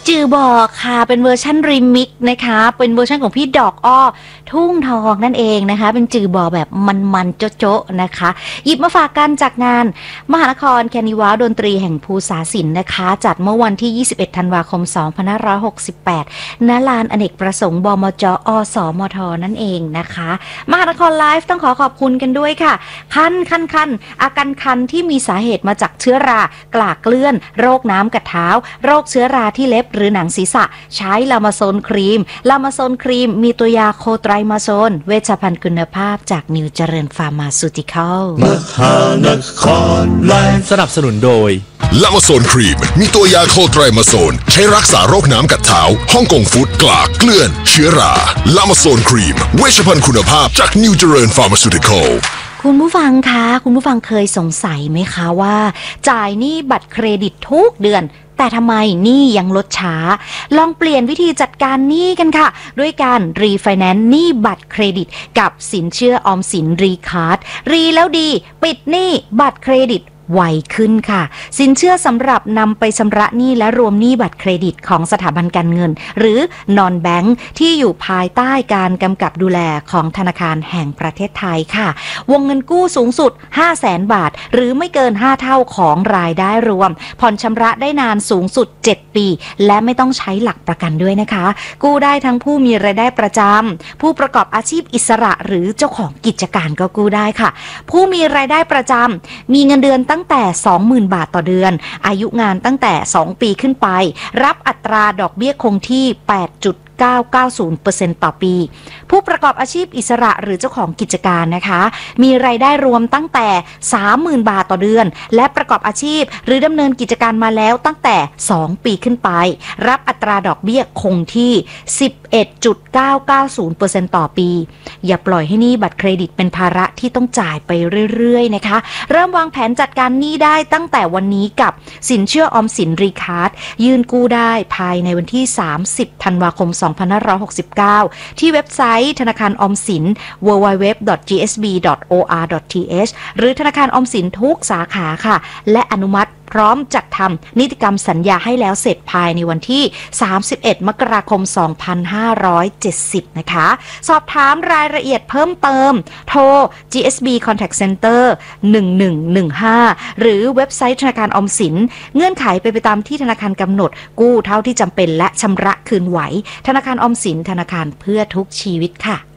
จือบอกค่ะเป็นเวอร์ชันรีมิกซ์นะคะเป็นเวอร์ชันของพี่ดอกอ้อทุ่งทองนั่นเองนะคะเป็นจือบอกแบบมันๆโจ๊ะๆนะคะหยิบมาฝากกันจากงานมหานครแคนิวาดนตรีแห่งภูษาศิลป์นะคะจัดเมื่อวันที่21ธันวาคม2568ณลานอเนกประสงค์บมจอสมทนั่นเองนะคะมหานครไลฟ์ต้องขอบคุณกันด้วยค่ะคันอาการคันที่มีสาเหตุมาจากเชื้อรากลากเกลื่อนโรคน้ำกัดเท้าโรคเชื้อราที่เล็บหรือหนังศีรษะใช้ลามาโซนครีมมีตัวยาโคไตรมาโซนเวชภัณฑ์คุณภาพจากนิวเจริญฟาร์มาซูติคอลมหานครไลฟ์สนับสนุนโดยลามาโซนครีมมีตัวยาโคไตรมาโซนใช้รักษาโรคน้ำกัดเท้าฮ่องกงฟุตกลากเกลื่อนเชื้อราลามาโซนครีมเวชภัณฑ์คุณภาพจากนิวเจริญฟาร์มาซูติคอลคุณผู้ฟังคะคุณผู้ฟังเคยสงสัยไหมคะว่าจ่ายหนี้บัตรเครดิตทุกเดือนแต่ทำไมหนี้ยังลดช้าลองเปลี่ยนวิธีจัดการหนี้กันค่ะด้วยการรีไฟแนนซ์หนี้บัตรเครดิตกับสินเชื่อออมสินรีคาร์ดรีแล้วดีปิดหนี้บัตรเครดิตไวขึ้นค่ะสินเชื่อสำหรับนำไปชำระหนี้และรวมหนี้บัตรเครดิตของสถาบันการเงินหรือนอนแบงค์ที่อยู่ภายใต้การกำกับดูแลของธนาคารแห่งประเทศไทยค่ะวงเงินกู้สูงสุด 500,000 บาทหรือไม่เกิน5เท่าของรายได้รวมผ่อนชำระได้นานสูงสุด7ปีและไม่ต้องใช้หลักประกันด้วยนะคะกู้ได้ทั้งผู้มีรายได้ประจำผู้ประกอบอาชีพอิสระหรือเจ้าของกิจการก็กู้ได้ค่ะผู้มีรายได้ประจำมีเงินเดือนตั้งแต่ 20,000 บาทต่อเดือนอายุงานตั้งแต่2ปีขึ้นไปรับอัตราดอกเบี้ยคงที่ 8.990% ต่อปีผู้ประกอบอาชีพอิสระหรือเจ้าของกิจการนะคะมีรายได้รวมตั้งแต่ 30,000 บาทต่อเดือนและประกอบอาชีพหรือดำเนินกิจการมาแล้วตั้งแต่2ปีขึ้นไปรับอัตราดอกเบี้ยคงที่ 11.990% ต่อปีอย่าปล่อยให้หนี้บัตรเครดิตเป็นภาระที่ต้องจ่ายไปเรื่อยๆนะคะเริ่มวางแผนจัดการหนี้ได้ตั้งแต่วันนี้กับสินเชื่อออมสินรีคาร์ดยื่นกู้ได้ภายในวันที่30ธันวาคม2569ที่เว็บไซต์ธนาคารออมสิน www.gsb.or.th หรือธนาคารออมสินทุกสาขาค่ะและอนุมัติพร้อมจัดทำนิติกรรมสัญญาให้แล้วเสร็จภายในวันที่31มกราคม2570นะคะสอบถามรายละเอียดเพิ่มเติมโทร GSB Contact Center 1115หรือเว็บไซต์ธนาคารออมสินเงื่อนไขไปตามที่ธนาคารกำหนดกู้เท่าที่จำเป็นและชำระคืนไหวธนาคารออมสินธนาคารเพื่อทุกชีวิตค่ะ